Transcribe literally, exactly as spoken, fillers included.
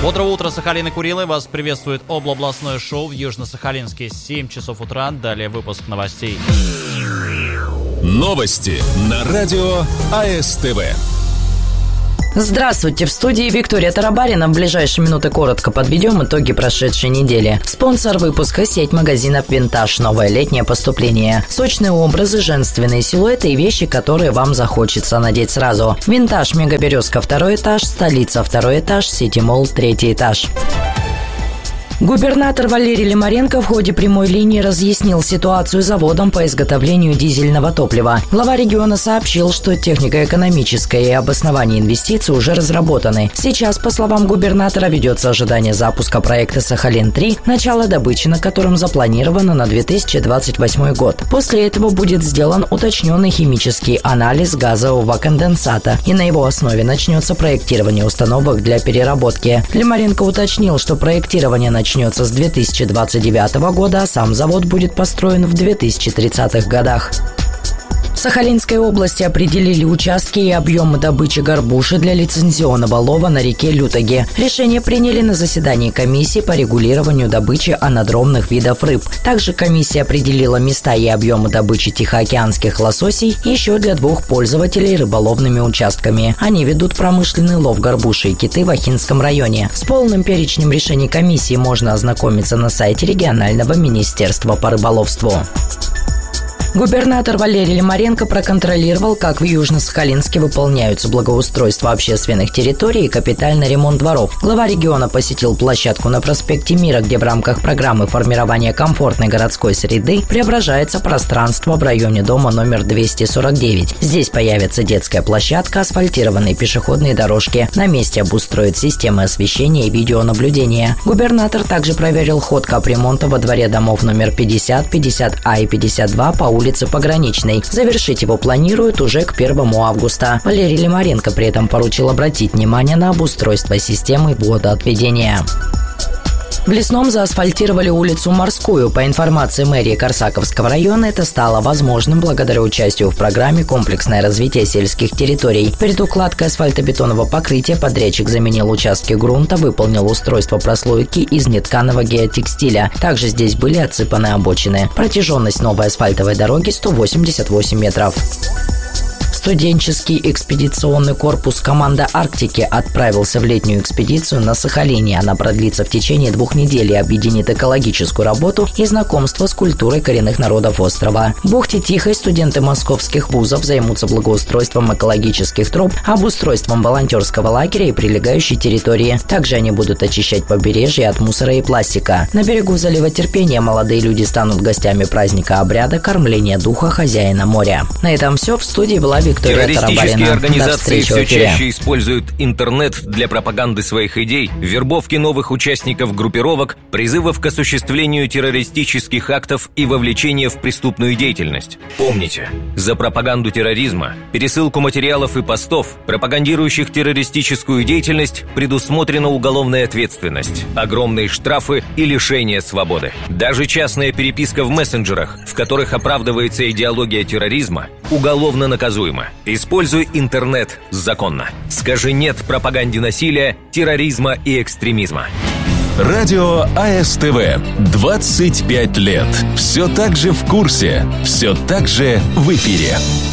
Бодрое утро, Сахалин и Курилы. Вас приветствует областное шоу в Южно-Сахалинске. семь часов утра. Далее выпуск новостей. Новости на радио АСТВ. Здравствуйте, в студии Виктория Тарабарина. В ближайшие минуты коротко подведем итоги прошедшей недели. Спонсор выпуска — сеть магазинов «Винтаж». Новое летнее поступление. Сочные образы, женственные силуэты и вещи, которые вам захочется надеть сразу. «Винтаж», Мегаберезка, второй этаж, столица, второй этаж, Сити-молл, третий этаж. Губернатор Валерий Лимаренко в ходе прямой линии разъяснил ситуацию с заводом по изготовлению дизельного топлива. Глава региона сообщил, что технико-экономическое и обоснование инвестиций уже разработаны. Сейчас, по словам губернатора, ведется ожидание запуска проекта «Сахалин-три», начало добычи на котором запланировано на две тысячи двадцать восьмой год. После этого будет сделан уточненный химический анализ газового конденсата, и на его основе начнется проектирование установок для переработки. Лимаренко уточнил, что проектирование начнется начнется с две тысячи двадцать девятого года, а сам завод будет построен в две тысячи тридцатых годах. В Сахалинской области определили участки и объемы добычи горбуши для лицензионного лова на реке Лютоге. Решение приняли на заседании комиссии по регулированию добычи анадромных видов рыб. Также комиссия определила места и объемы добычи тихоокеанских лососей еще для двух пользователей рыболовными участками. Они ведут промышленный лов горбуши и киты в Ахинском районе. С полным перечнем решений комиссии можно ознакомиться на сайте регионального министерства по рыболовству. Губернатор Валерий Лимаренко проконтролировал, как в Южно-Сахалинске выполняются благоустройство общественных территорий и капитальный ремонт дворов. Глава региона посетил площадку на проспекте Мира, где в рамках программы формирования комфортной городской среды преображается пространство в районе дома номер двести сорок девять. Здесь появится детская площадка, асфальтированные пешеходные дорожки. На месте обустроят системы освещения и видеонаблюдения. Губернатор также проверил ход капремонта во дворе домов номер пятьдесят, пятьдесят А и пятьдесят два по улице Пограничной. Завершить его планируют уже к первому августа. Валерий Лимаренко при этом поручил обратить внимание на обустройство системы водоотведения. В Лесном заасфальтировали улицу Морскую. По информации мэрии Корсаковского района, это стало возможным благодаря участию в программе «Комплексное развитие сельских территорий». Перед укладкой асфальтобетонного покрытия подрядчик заменил участки грунта, выполнил устройство прослойки из нетканого геотекстиля. Также здесь были отсыпаны обочины. Протяженность новой асфальтовой дороги сто восемьдесят восемь метров. Студенческий экспедиционный корпус «Команда Арктики» отправился в летнюю экспедицию на Сахалине. Она продлится в течение двух недель и объединит экологическую работу и знакомство с культурой коренных народов острова. В бухте Тихой студенты московских вузов займутся благоустройством экологических троп, обустройством волонтерского лагеря и прилегающей территории. Также они будут очищать побережье от мусора и пластика. На берегу залива Терпения молодые люди станут гостями праздника обряда кормления духа хозяина моря. На этом все. В студии была Виктория Террористические Тарабарина. организации все чаще используют интернет для пропаганды своих идей, вербовки новых участников группировок, призывов к осуществлению террористических актов и вовлечения в преступную деятельность. Помните, за пропаганду терроризма, пересылку материалов и постов, пропагандирующих террористическую деятельность, предусмотрена уголовная ответственность, огромные штрафы и лишение свободы. Даже частная переписка в мессенджерах, в которых оправдывается идеология терроризма, уголовно наказуема. Используй интернет законно. Скажи «нет» пропаганде насилия, терроризма и экстремизма. Радио АСТВ. двадцать пять лет. Все так же в курсе. Все так же в эфире.